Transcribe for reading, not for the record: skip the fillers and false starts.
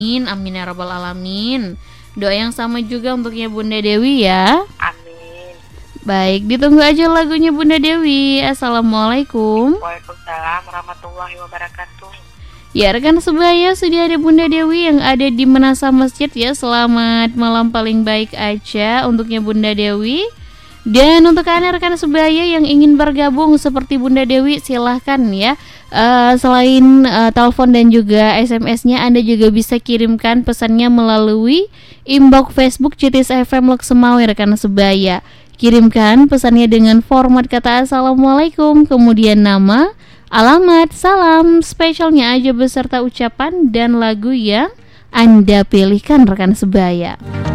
Amin ya rabbal alamin. Doa yang sama juga untuknya Bunda Dewi ya. Amin. Baik, ditunggu aja lagunya Bunda Dewi. Assalamualaikum. Waalaikumsalam warahmatullahi wabarakatuh. Ya rekan sebaya, sudah ada Bunda Dewi yang ada di Menasa Masjid ya. Selamat malam paling baik aja untuknya Bunda Dewi. Dan untuk Anda rekan sebaya yang ingin bergabung seperti Bunda Dewi, silahkan ya. Selain telepon dan juga SMS-nya, Anda juga bisa kirimkan pesannya melalui inbox Facebook CITIS FM Loksemawe rekan sebaya. Kirimkan pesannya dengan format kata Assalamualaikum, kemudian nama, alamat, salam, spesialnya aja beserta ucapan dan lagu yang Anda pilihkan rekan sebaya.